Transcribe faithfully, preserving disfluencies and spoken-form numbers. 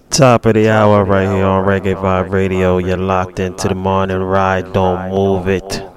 Top of the hour right here on Reggae Vibe Radio. You're locked into the morning ride. Don't move it.